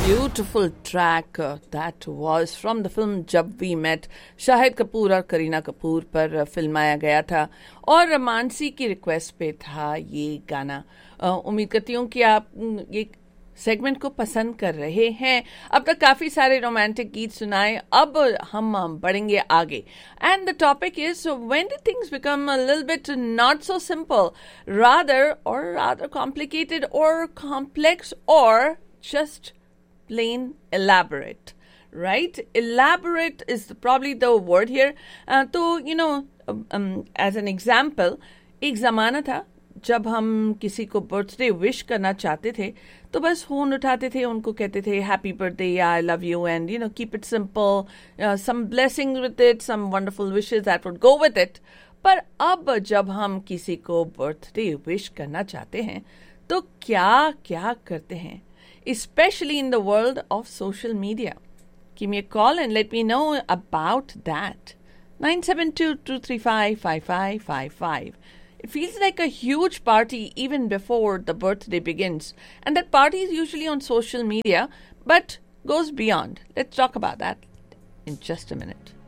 Beautiful track that was from the film जब we met. Shahid Kapoor और करीना कपूर पर फिल्माया गया था और मानसी की रिक्वेस्ट पे था ये गाना. उम्मीद करती हूँ कि आप ये सेगमेंट को पसंद कर रहे हैं. अब तक काफी सारे रोमांटिक गीत सुनाए, अब हम बढ़ेंगे आगे. And the topic is when do things become a little bit not so simple, rather complicated और कॉम्प्लेक्स और just plain elaborate, right? Elaborate is probably the word here. So, as an example, एक ज़माना था जब हम किसी को birthday wish करना चाहते थे तो बस फोन उठाते थे, उनको कहते थे हैप्पी बर्थडे या I love you and keep it simple, some blessing with it, some wonderful wishes that would go with it. पर अब जब हम किसी को बर्थडे विश करना चाहते हैं तो क्या क्या करते हैं, especially in the world of social media? Give me a call and let me know about that. 972-235-5555. It feels like a huge party even before the birthday begins. And that party is usually on social media, but goes beyond. Let's talk about that in just a minute.